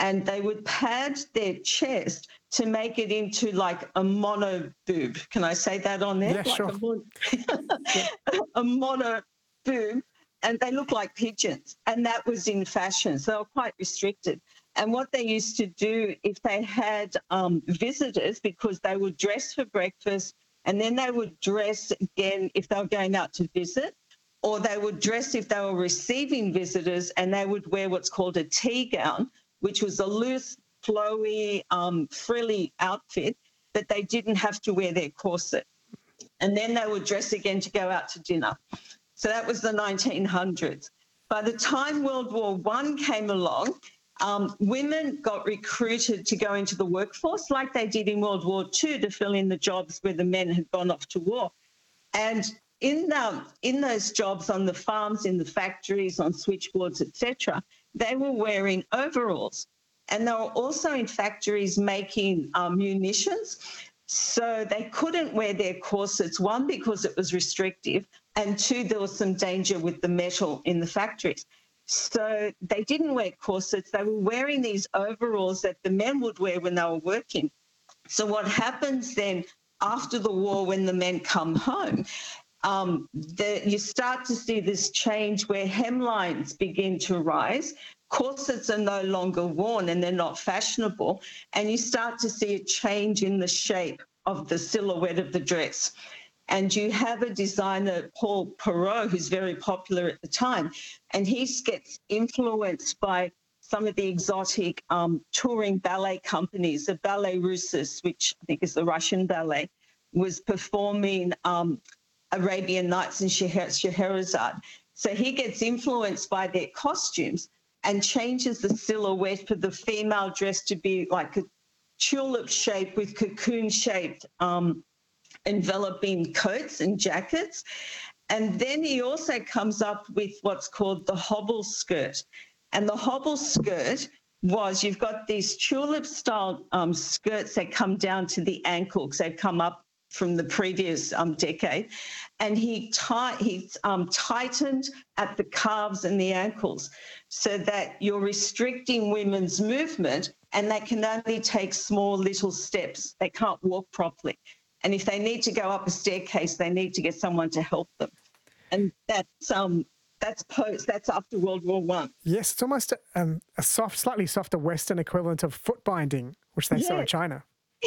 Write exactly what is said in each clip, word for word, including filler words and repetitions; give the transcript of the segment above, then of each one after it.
and they would pad their chest to make it into like a mono boob. Can I say that on there? Yeah, like sure. A, mon- a mono boob, and they look like pigeons. And that was in fashion, so they were quite restricted. And what they used to do if they had um, visitors, because they would dress for breakfast and then they would dress again if they were going out to visit, or they would dress if they were receiving visitors, and they would wear what's called a tea gown, which was a loose, flowy, um, frilly outfit that they didn't have to wear their corset. And then they would dress again to go out to dinner. So that was the nineteen hundreds. By the time World War One came along, um, women got recruited to go into the workforce like they did in World War Two to fill in the jobs where the men had gone off to war. And in, the, in those jobs on the farms, in the factories, on switchboards, et cetera, they were wearing overalls. And they were also in factories making um, munitions. So they couldn't wear their corsets, one, because it was restrictive, and two, there was some danger with the metal in the factories. So they didn't wear corsets. They were wearing these overalls that the men would wear when they were working. So what happens then after the war when the men come home, um, the, you start to see this change where hemlines begin to rise. Corsets are no longer worn and they're not fashionable, and you start to see a change in the shape of the silhouette of the dress. And you have a designer, Paul Perot, who's very popular at the time, and he gets influenced by some of the exotic um, touring ballet companies. The Ballet Russes, which I think is the Russian ballet, was performing um, Arabian Nights and Scheherazade. So he gets influenced by their costumes and changes the silhouette for the female dress to be like a tulip shape with cocoon-shaped um, enveloping coats and jackets. And then he also comes up with what's called the hobble skirt. And the hobble skirt was, you've got these tulip-style um, skirts that come down to the ankle because they've come up from the previous um, decade. And he, ti- he um, tightened at the calves and the ankles so that you're restricting women's movement, and they can only take small little steps. They can't walk properly. And if they need to go up a staircase, they need to get someone to help them. And that's um that's post that's after World War One. Yes, it's almost a, um, a soft, slightly softer Western equivalent of foot binding, which they yes. saw in China.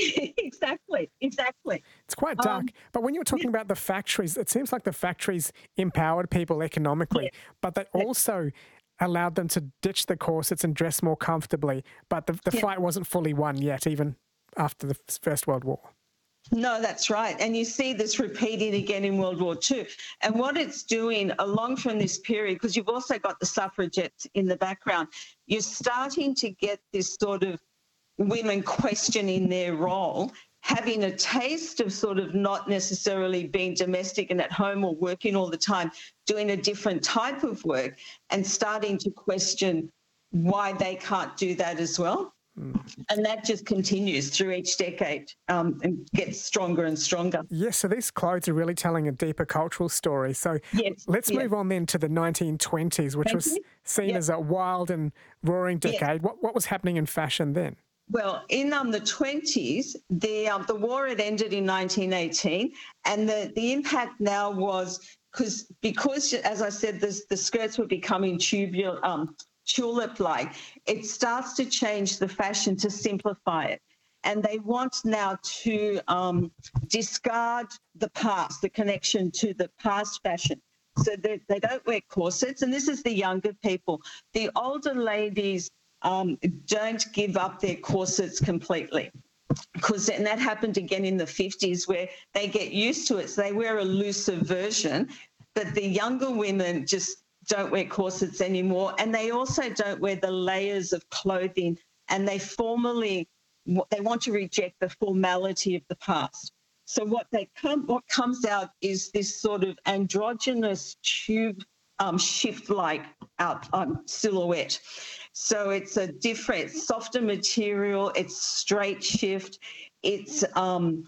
exactly, exactly. It's quite dark. Um, but when you were talking yeah. about the factories, it seems like the factories empowered people economically, yeah. but they also allowed them to ditch the corsets and dress more comfortably. But the, the yeah. fight wasn't fully won yet, even after the First World War. No, that's right. And you see this repeating again in World War Two. And what it's doing along from this period, because you've also got the suffragettes in the background, you're starting to get this sort of women questioning their role, having a taste of sort of not necessarily being domestic and at home or working all the time, doing a different type of work, and starting to question why they can't do that as well. And that just continues through each decade um, and gets stronger and stronger. Yes, so these clothes are really telling a deeper cultural story. So yes, let's yes. move on then to the nineteen twenties, which Thank was you. seen yep. as a wild and roaring decade. Yes. What, what was happening in fashion then? Well, in um, the twenties, the um, the war had ended in nineteen eighteen, and the, the impact now was because, because as I said, the, the skirts were becoming tubular, um, tulip-like, it starts to change the fashion to simplify it. And they want now to um, discard the past, the connection to the past fashion. So they, they don't wear corsets, and this is the younger people. The older ladies um, don't give up their corsets completely, because and that happened again in the fifties where they get used to it, so they wear a looser version, but the younger women just don't wear corsets anymore, and they also don't wear the layers of clothing, and they formally they want to reject the formality of the past. So what they come what comes out is this sort of androgynous tube um, shift-like out um, silhouette. So it's a different, softer material. It's straight shift. It's um,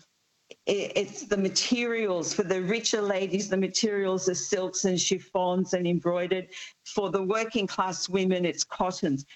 It's the materials. For the richer ladies, the materials are silks and chiffons and embroidered. For the working class women, it's cottons.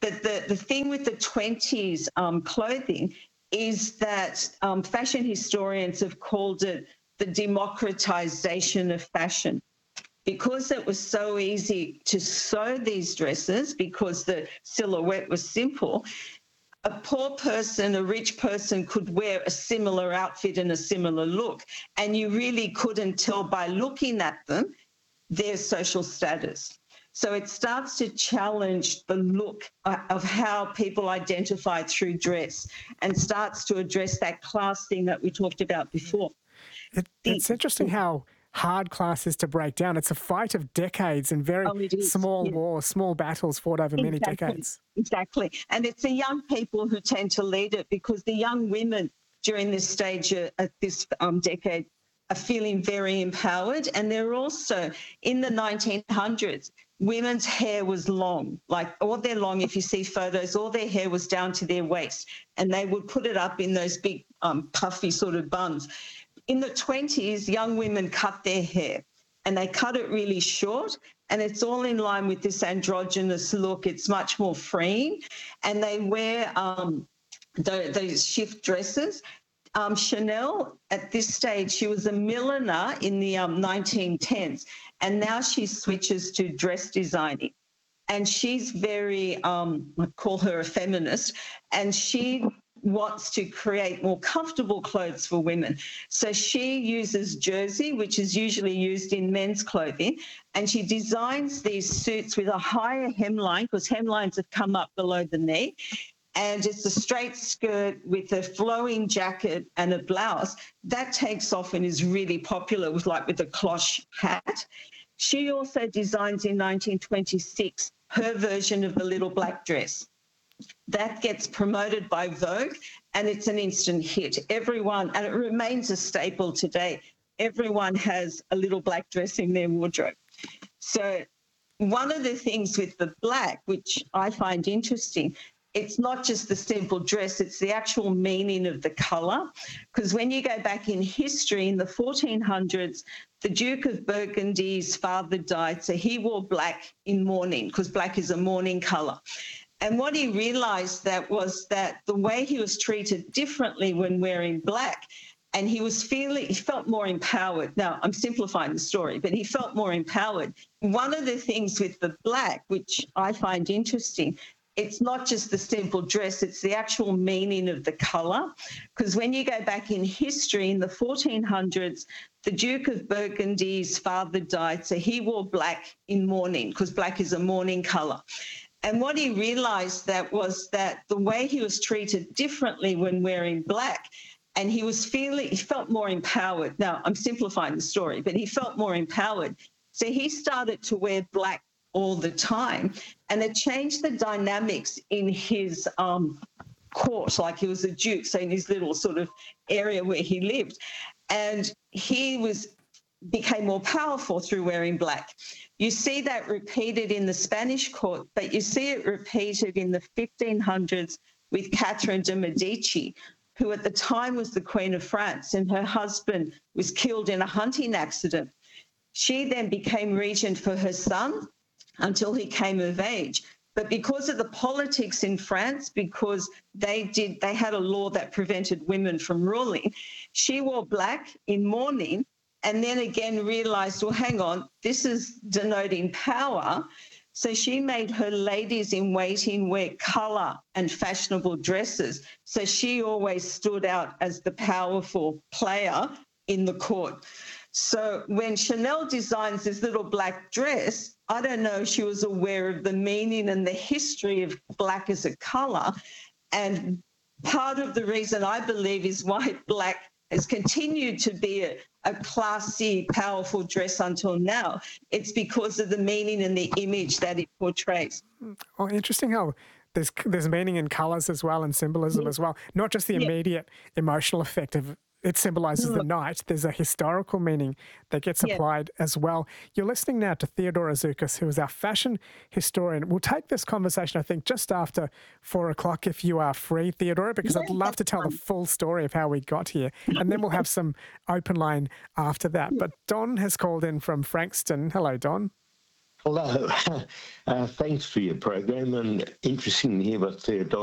But the, the thing with the twenties um, clothing is that um, fashion historians have called it the democratization of fashion. Because it was so easy to sew these dresses, because the silhouette was simple, a poor person, a rich person could wear a similar outfit and a similar look, and you really couldn't tell by looking at them their social status. So it starts to challenge the look of how people identify through dress and starts to address that class thing that we talked about before. It, it's interesting how hard class is to break down. It's a fight of decades and very Oh, it is, small yeah. wars, small battles fought over many Exactly, decades. Exactly. And it's the young people who tend to lead it, because the young women during this stage uh, at this um, decade are feeling very empowered. And they're also, in the nineteen hundreds, women's hair was long, like all their long, if you see photos, all their hair was down to their waist, and they would put it up in those big um, puffy sort of buns. In the twenties, young women cut their hair, and they cut it really short, and it's all in line with this androgynous look. It's much more freeing, and they wear um, the, those shift dresses. Um, Chanel, at this stage, she was a milliner in the um, nineteen tens, and now she switches to dress designing. And she's very, um, I call her a feminist, and she wants to create more comfortable clothes for women. So she uses jersey, which is usually used in men's clothing, and she designs these suits with a higher hemline, because hemlines have come up below the knee, and it's a straight skirt with a flowing jacket and a blouse. That takes off and is really popular with like with a cloche hat. She also designs in nineteen twenty-six her version of the little black dress. That gets promoted by Vogue, and it's an instant hit. Everyone, and it remains a staple today, everyone has a little black dress in their wardrobe. So one of the things with the black, which I find interesting, it's not just the simple dress, it's the actual meaning of the colour. Because when you go back in history, in the fourteen hundreds, the Duke of Burgundy's father died, so he wore black in mourning, because black is a mourning colour. And what he realised that was that the way he was treated differently when wearing black, and he was feeling, he felt more empowered. Now, I'm simplifying the story, but he felt more empowered. One of the things with the black, which I find interesting, it's not just the simple dress, it's the actual meaning of the colour. Because when you go back in history, in the fourteen hundreds, the Duke of Burgundy's father died, so he wore black in mourning, because black is a mourning colour. And what he realised that was that the way he was treated differently when wearing black, and he was feeling, he felt more empowered. Now, I'm simplifying the story, but he felt more empowered. So he started to wear black all the time, and it changed the dynamics in his um, court, like he was a duke, so in his little sort of area where he lived. And he was became more powerful through wearing black. You see that repeated in the Spanish court, but you see it repeated in the fifteen hundreds with Catherine de' Medici, who at the time was the Queen of France, and her husband was killed in a hunting accident. She then became regent for her son until he came of age. But because of the politics in France, because they did, they had a law that prevented women from ruling, she wore black in mourning, and then again realised, well, hang on, this is denoting power. So she made her ladies in waiting wear colour and fashionable dresses. So she always stood out as the powerful player in the court. So when Chanel designs this little black dress, I don't know if she was aware of the meaning and the history of black as a colour. And part of the reason I believe is why black has continued to be a, a classy, powerful dress until now. It's because of the meaning and the image that it portrays. Oh, interesting how there's there's meaning in colours as well, and symbolism Yeah. as well. Not just the immediate yeah. emotional effect of it symbolises the night. There's a historical meaning that gets Yeah. applied as well. You're listening now to Theodora Zoukis, who is our fashion historian. We'll take this conversation, I think, just after four o'clock if you are free, Theodora, because Yeah, I'd love that's to tell fine. the full story of how we got here. And then we'll have some open line after that. But Don has called in from Frankston. Hello, Don. Hello. Uh, thanks for your program, and interesting to hear what Theodore